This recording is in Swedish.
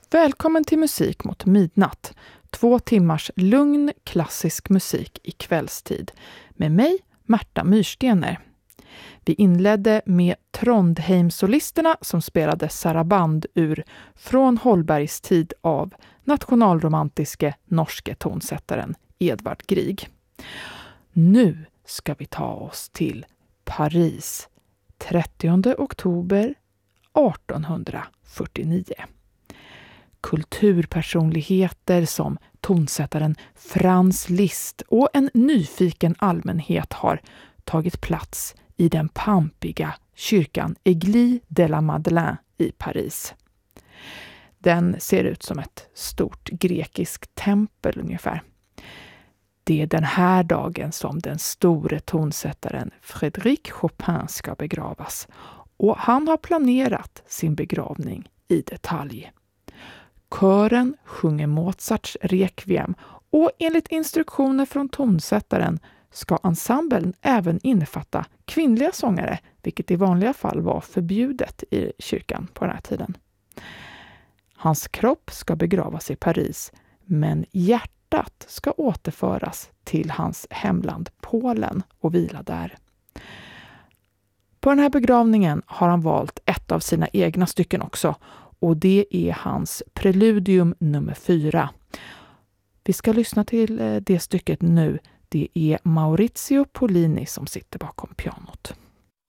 Välkommen till Musik mot midnatt. 2 timmars lugn klassisk musik i kvällstid. Med mig, Märta Myrstener. Vi inledde med Trondheimsolisterna som spelade saraband ur Från Holbergs tid av nationalromantiske norske tonsättaren Edvard Grieg. Nu ska vi ta oss till Paris 30 oktober 1849. Kulturpersonligheter som tonsättaren Franz Liszt och en nyfiken allmänhet har tagit plats i den pampiga kyrkan Église de la Madeleine i Paris. Den ser ut som ett stort grekiskt tempel ungefär. Det är den här dagen som den store tonsättaren Frédéric Chopin ska begravas, och han har planerat sin begravning i detalj. Kören sjunger Mozarts Requiem och enligt instruktioner från tonsättaren ska ensemblen även innefatta kvinnliga sångare, vilket i vanliga fall var förbjudet i kyrkan på den här tiden. Hans kropp ska begravas i Paris, men hjärtat ska återföras till hans hemland Polen och vila där. På den här begravningen har han valt ett av sina egna stycken också, och det är hans preludium nummer 4. Vi ska lyssna till det stycket nu. Det är Maurizio Pollini som sitter bakom pianot.